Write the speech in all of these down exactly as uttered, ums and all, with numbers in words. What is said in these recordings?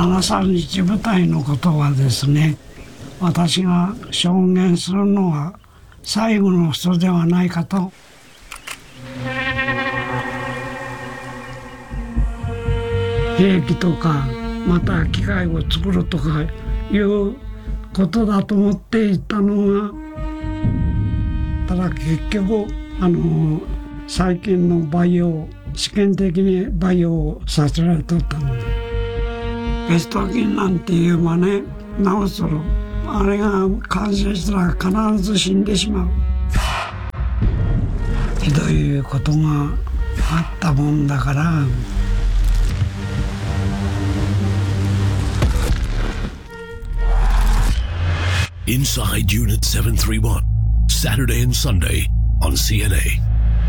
ななさん日部隊のことはですね、私が証言するのは最後の人ではないかと。兵器とかまた機械を作るとかいうことだと思っていたのが、ただ結局あの最近の培養、試験的に培養させられとったので、ペスト菌なんて言えばね、治する、あれが感染したら必ず死んでしまう、ひどいことがあったもんだから。 Inside Unit seven thirty-one, Saturday and Sunday on C N A.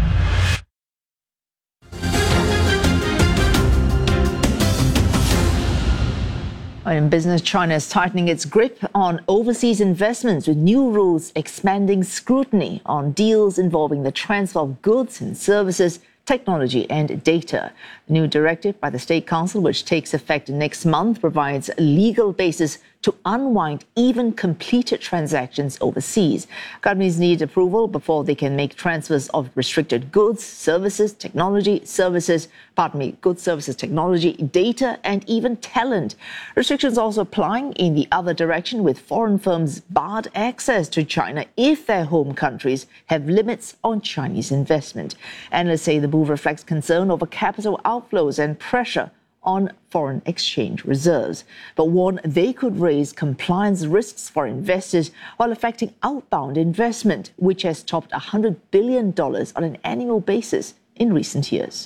In business, China is tightening its grip on overseas investments with new rules expanding scrutiny on deals involving the transfer of goods and services, technology and data. The new directive by the State Council, which takes effect next month, provides a legal basis to unwind even completed transactions overseas. Companies need approval before they can make transfers of restricted goods, services, technology, services, pardon me, goods, services, technology, data, and even talent. Restrictions also applying in the other direction, with foreign firms barred access to China if their home countries have limits on Chinese investment. Analysts say the move reflects concern over capital outflows and pressure on foreign exchange reserves, but warn they could raise compliance risks for investors while affecting outbound investment, which has topped one hundred billion dollars on an annual basis in recent years.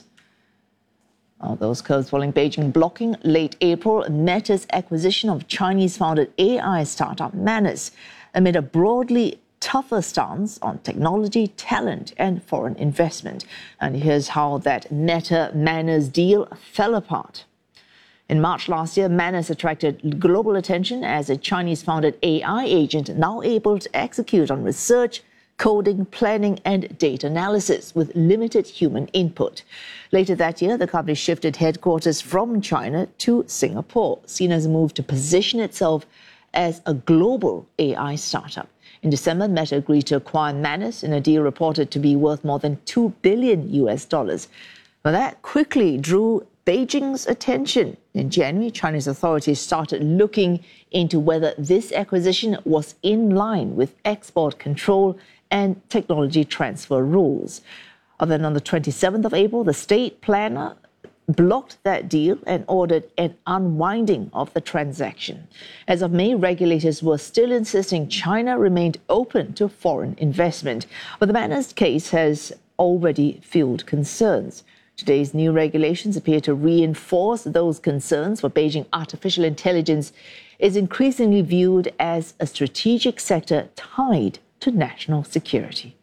Uh, those curves following Beijing blocking late April Meta's acquisition of Chinese-founded A I startup Manus amid a broadly tougher stance on technology, talent, and foreign investment. And here's how that Meta-Manus deal fell apart. In March last year, Manus attracted global attention as a Chinese-founded A I agent now able to execute on research, coding, planning, and data analysis with limited human input. Later that year, the company shifted headquarters from China to Singapore, seen as a move to position itself as a global A I startup. In December, Meta agreed to acquire Manus in a deal reported to be worth more than two billion U S dollars. But that quickly drew Beijing's attention. In January, Chinese authorities started looking into whether this acquisition was in line with export control and technology transfer rules. And then on the twenty-seventh of April, the state planner blocked that deal and ordered an unwinding of the transaction. As of May, regulators were still insisting China remained open to foreign investment, but the Manus case has already fueled concerns. Today's new regulations appear to reinforce those concerns, for Beijing artificial intelligence is increasingly viewed as a strategic sector tied to national security.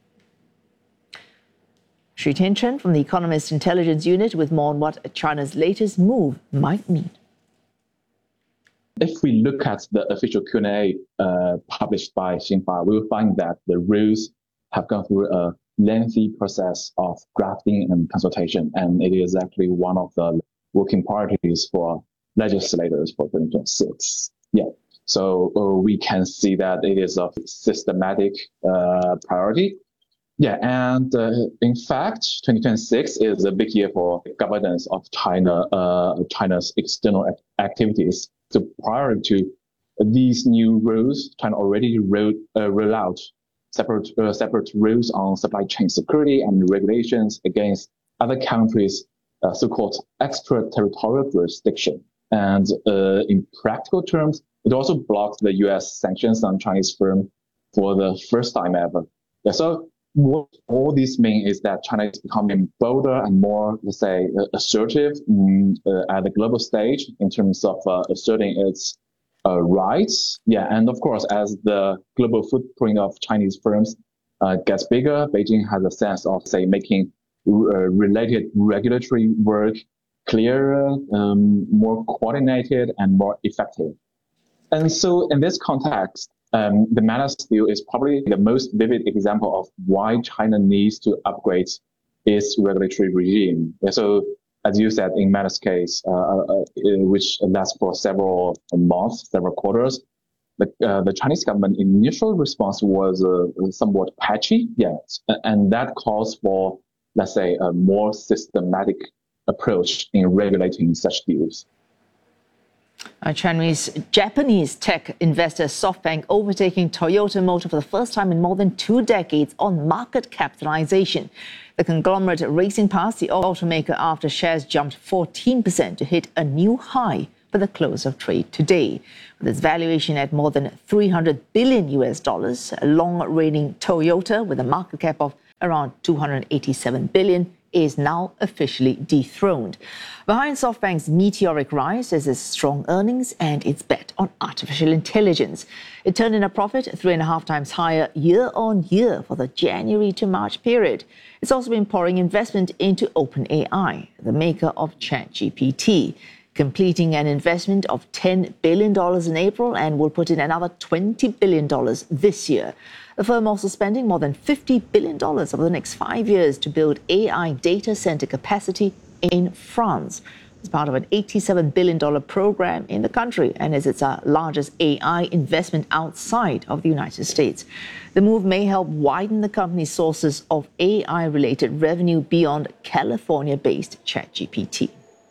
Xu Tianchen from The Economist Intelligence Unit with more on what China's latest move might mean. If we look at the official Q and A uh, published by Xinhua, we will find that the rules have gone through a lengthy process of drafting and consultation, and it is actually one of the working parties for legislators for twenty twenty-six. Yeah, so uh, we can see that it is a systematic uh, priority. Yeah, and uh, in fact, twenty twenty-six is a big year for governance of China, uh, China's external act- activities. So prior to these new rules, China already wrote, uh, rolled out separate uh, separate rules on supply chain security and regulations against other countries' uh, so-called extraterritorial jurisdiction. And uh, in practical terms, it also blocked the U S sanctions on Chinese firms for the first time ever. Yeah, so what all this means is that China is becoming bolder and more, let's say, uh, assertive mm, uh, at the global stage in terms of uh, asserting its uh, rights. Yeah, and of course, as the global footprint of Chinese firms uh, gets bigger, Beijing has a sense of, say, making uh, related regulatory work clearer, um, more coordinated, and more effective. And so in this context, Um, the Manus deal is probably the most vivid example of why China needs to upgrade its regulatory regime. So as you said, in Meta's case, uh, uh, which lasts for several months, several quarters, the, uh, the Chinese government initial response was uh, somewhat patchy, yes, and that calls for, let's say, a more systematic approach in regulating such deals. Uh, Chinese Japanese tech investor SoftBank overtaking Toyota Motor for the first time in more than two decades on market capitalization. The conglomerate racing past the automaker after shares jumped fourteen percent to hit a new high for the close of trade today. With its valuation at more than three hundred billion U S dollars, a long-reigning Toyota with a market cap of around two hundred eighty-seven billion is now officially dethroned. Behind SoftBank's meteoric rise is its strong earnings and its bet on artificial intelligence. It turned in a profit three and a half times higher year on year for the January to March period. It's also been pouring investment into OpenAI, the maker of ChatGPT, completing an investment of ten billion dollars in April and will put in another twenty billion dollars this year. The firm also spending more than fifty billion dollars over the next five years to build A I data center capacity in France. It's part of an eighty-seven billion dollars program in the country and is its uh, largest A I investment outside of the United States. The move may help widen the company's sources of A I-related revenue beyond California-based ChatGPT.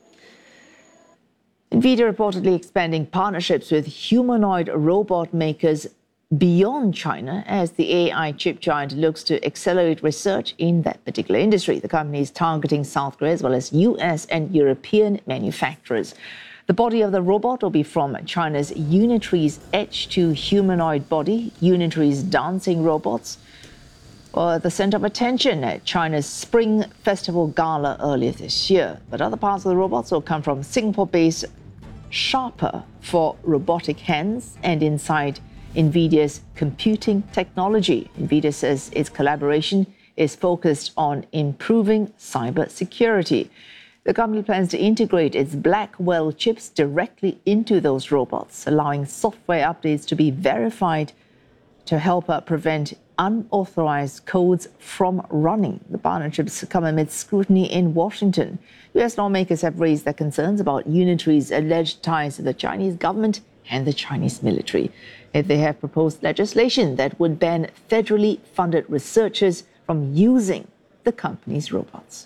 NVIDIA reportedly expanding partnerships with humanoid robot makers beyond China as the A I chip giant looks to accelerate research in that particular industry. The company is targeting South Korea as well as U S and European manufacturers. The body of the robot will be from China's Unitree Edge to humanoid body. Unitree dancing robots were the center of attention at China's Spring Festival Gala earlier this year. But other parts of the robots will come from Singapore-based Sharper for robotic hands and inside NVIDIA's computing technology. NVIDIA says its collaboration is focused on improving cyber security. The company plans to integrate its Blackwell chips directly into those robots, allowing software updates to be verified to help uh, prevent unauthorized codes from running. The partnerships come amid scrutiny in Washington. U S lawmakers have raised their concerns about Unitree's alleged ties to the Chinese government and the Chinese military. They have proposed legislation that would ban federally funded researchers from using the company's robots.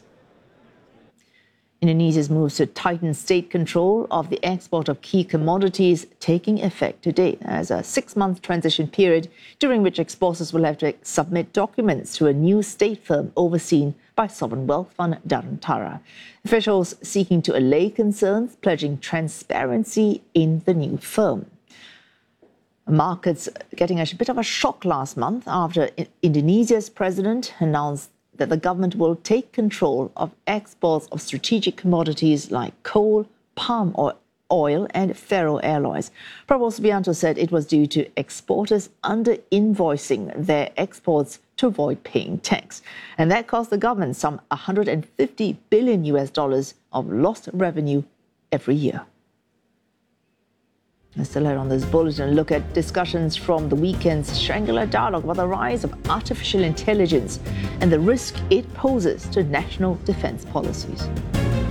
Indonesia's moves to tighten state control of the export of key commodities taking effect today as a six-month transition period during which exporters will have to submit documents to a new state firm overseen by sovereign wealth fund Darantara. Officials seeking to allay concerns, pledging transparency in the new firm. Markets getting a bit of a shock last month after Indonesia's president announced that the government will take control of exports of strategic commodities like coal, palm oil and ferroalloys. Prabowo Subianto said it was due to exporters under-invoicing their exports to avoid paying tax. And that cost the government some one hundred fifty billion U S dollars of lost revenue every year. Still ahead on this bulletin, look at discussions from the weekend's Shangri-La Dialogue about the rise of artificial intelligence and the risk it poses to national defense policies.